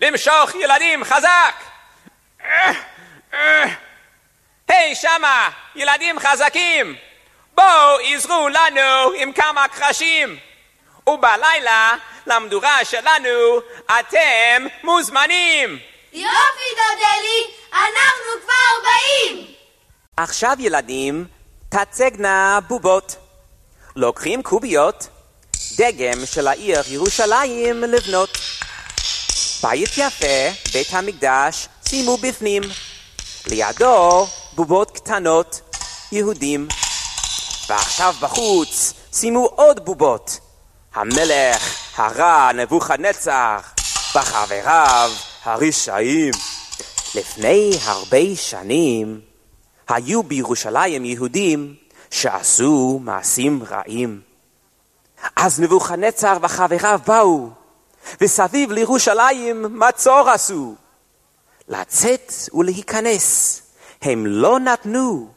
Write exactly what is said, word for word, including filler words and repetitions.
למשוך ילדים חזק. היי שמה, ילדים חזקים, בואו עזרו לנו עם כמה קרשים. ובלילה למדורה שלנו אתם מוזמנים. יופי דודלי, אנחנו כבר באים. עכשיו ילדים, תצגנה בובות. לוקחים קוביות, דגם של העיר ירושלים לבנות. בית יפה, בית המקדש, שימו בפנים. לידו בובות קטנות, יהודים. ועכשיו בחוץ, שימו עוד בובות. המלך הרע נבוכדנצר, וחבריו הרשעים. לפני הרבה שנים, היו בירושלים יהודים שעשו מעשים רעים. אז נבוכדנצר וחבריו באו, וסביב לירושלים מצור עשו. לצאת ולהיכנס הם לא נתנו,